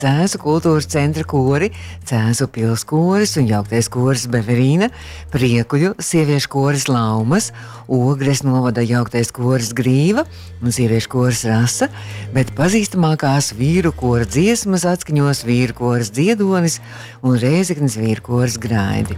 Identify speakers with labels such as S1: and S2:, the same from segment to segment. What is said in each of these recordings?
S1: Cēsu kultūras centra kori, Cēsu pils koris un jauktais koris Beverīna, Priekuļu sieviešu koris Laumas, Ogres novada jauktais koris Grīva un sieviešu koris Rasa, bet pazīstamākās vīru kora dziesmas atskaņos vīru koris Dziedonis un Rēzeknes vīru koris Graidi.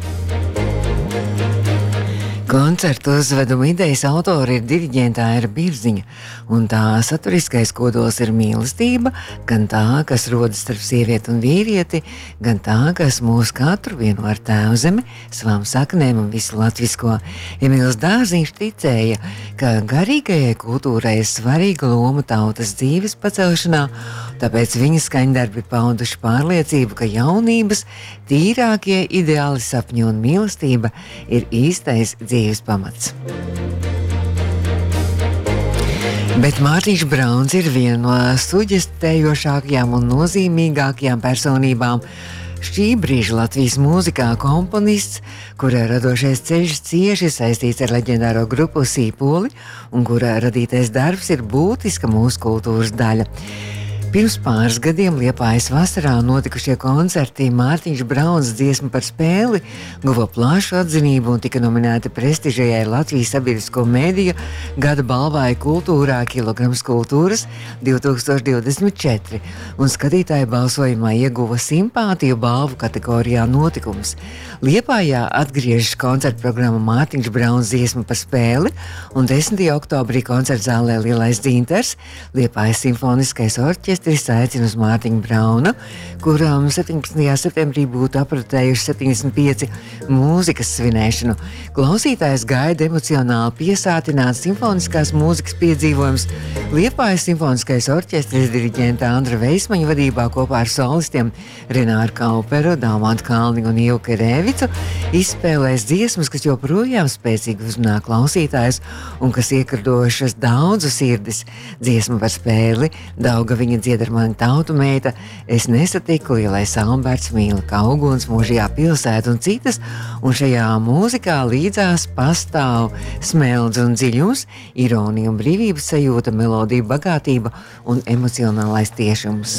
S1: Koncertu uzveduma idejas autori ir diriģente Aira Birziņa, un tā saturiskais kodols ir mīlestība, gan tā, kas rodas starp sievieti un vīrieti, gan tā, kas mūs katru vieno ar Tēvzemi, savām saknēm un visu latvisko. Emīls Dārziņš ticēja, ka garīgajai kultūrai ir svarīga loma tautas dzīves pacelšanā, tāpēc viņa skaņdarbi pauduši pārliecību, ka jaunības, tīrākie ideāli sapņi un mīlestība ir īstais dzīves pamats. Bet Mārtiņš Brauns ir viena no suģestējošākajām un nozīmīgākajām personībām šī brīža Latvijas mūzikā, komponists, kura radošais ceļš cieši saistīts ar leģendāro grupu Sīpoli un kura radītais darbs ir būtiska mūsu kultūras daļa. Pirms pāris gadiem Liepājas vasarā notikušie koncerti Mārtiņš Brauns dziesma par spēli guva plašu atzinību un tika nominēta prestižajai Latvijas sabiedrisko mēdīju gada balvai kultūrā Kilograms kultūras 2024, un skatītāju balsojumā ieguva simpātiju balvu kategorijā notikums. Liepājā atgriežas koncerta programma Mārtiņš Brauns dziesma par spēli, un 10. oktobrī koncerta zālē Lielais dzintars, Liepājas simfoniskais orķestris aicina uz Mārtiņu Braunu, kuram 17. septembrī būtu apritējuši 75 mūzikas svinēšanu. Klausītājs gaida emocionāli piesātināts simfoniskās mūzikas piedzīvojums. Liepājas simfoniskais orķestris diriģenta Andra Veismaņa vadībā kopā ar solistiem Renāru Kauperu, Dalmantu Kalniņu un Ivu Kerēvicu izspēlēs dziesmas, kas joprojām spēcīgi uzrunā klausītājus un kas iekardošas daudzu sirdis. Dziesma par spēli, Daugaviņa dzied ar mani tautu meita, es nesatiku, Lielais Alberts, Mīla Kauguns, Mūžījā pilsēta un citas, un šajā mūzikā līdzās pastāv smeldz un dziļums, ironija un brīvības sajūta, melodija bagātība un emocionālais tiešums.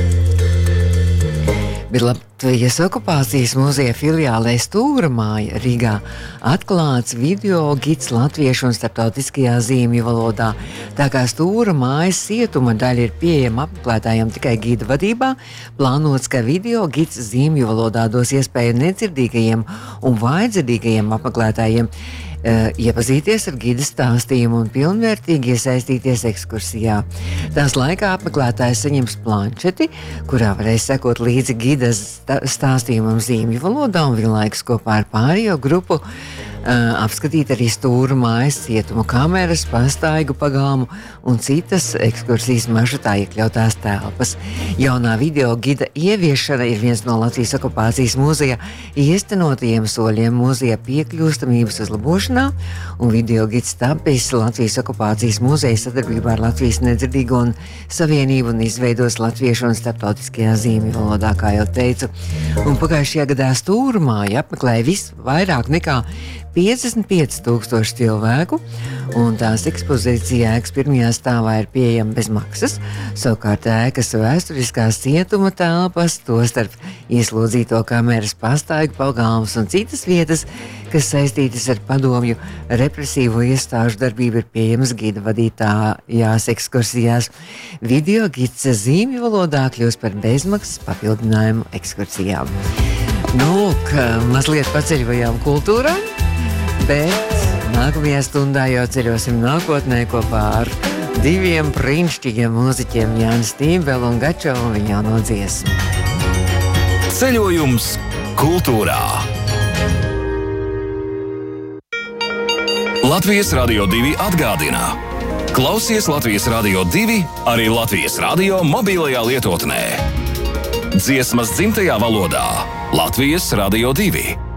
S1: Bet Latvijas okupācijas muzeja filiālē Stūra māja Rīgā atklāts video gids latviešu un starptautiskajā zīmju valodā. Tā kā Stūra mājas cietuma daļa ir pieejama apmeklētājiem tikai gida vadībā, plānots, ka video gids zīmju valodā dos iespēju nedzirdīgajiem un vājdzirdīgajiem apmeklētājiem iepazīties ar gida stāstījumu un pilnvērtīgi iesaistīties ekskursijā. Tās laikā apmeklētājs saņems planšeti, kurā varēs sekot līdzi gida stāstījumam zīmju valodā un vienlaikus kopā ar pārējo grupu apskatīt arī Stūra mājas cietuma kameras, pastaigu pagalmu un citas ekskursijas maršrutā iekļautās telpas. Jaunā video gida ieviešana ir viens no Latvijas okupācijas muzeja iestenotajiem soļiem muzeja piekļūstamības uzlabošanā, un video gids tapis Latvijas okupācijas muzeja sadarbībā ar Latvijas nedzirdīgo un savienību un izveidos latviešu un starptautiskajā zīmju valodā, kā jau teicu. Un pagājušajā gadā Stūra māja apmeklēja visvairāk nekā 55,000 cilvēku, un tās ekspozīcija ēkas pirmajā stāvā ir pieejama bez maksas. Savukārt ēkas vēsturiskās cietuma telpas, tostarp ieslodzīto kameras pastaigu pagalmas un citas vietas, kas saistītas ar padomju represīvo iestāžu darbību, ir pieejamas gida vadītājās ekskursijās. Video gids zīmju valodā kļūst par bezmaksas papildinājumu ekskursijām. Mazliet paceļojām kultūrā, bet nākamajā stundā jau ceļosim nākotnē kopā ar diviem brīnišķīgiem mūziķiem Jānis Tīmbeli un Gačo un viņa jauno dziesmu.
S2: Ceļojums kultūrā. Latvijas Radio 2 atgādina. Klausies Latvijas Radio 2 arī Latvijas Radio mobilajā lietotnē. Dziesmas dzimtajā valodā Latvijas Radio 2.